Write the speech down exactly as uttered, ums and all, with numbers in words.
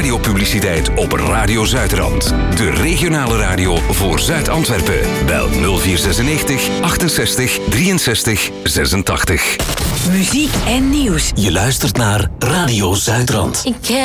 radiopubliciteit op Radio Zuidrand. De regionale radio voor Zuid-Antwerpen. Bel nul vier zesennegentig achtenzestig drieënzestig zesentachtig. Muziek en nieuws. Je luistert naar Radio Zuidrand. Ik heb